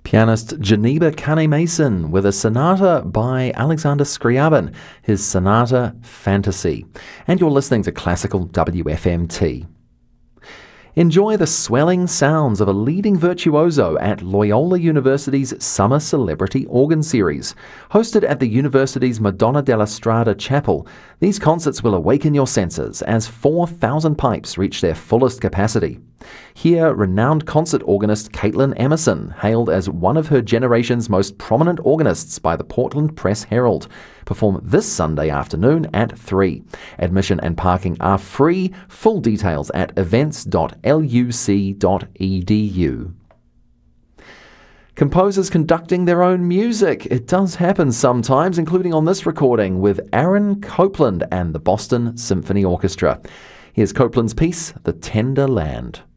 Pianist Geneba Kane-Mason with a sonata by Alexander Scriabin, his Sonata Fantasy. And you're listening to Classical WFMT. Enjoy the swelling sounds of a leading virtuoso at Loyola University's Summer Celebrity Organ Series. Hosted at the university's Madonna della Strada Chapel, these concerts will awaken your senses as 4,000 pipes reach their fullest capacity. Here, renowned concert organist Caitlin Emerson, hailed as one of her generation's most prominent organists by the Portland Press Herald, perform this Sunday afternoon at 3. Admission and parking are free. Full details at events.luc.edu. Composers conducting their own music. It does happen sometimes, including on this recording with Aaron Copland and the Boston Symphony Orchestra. Here's Copland's piece, The Tender Land.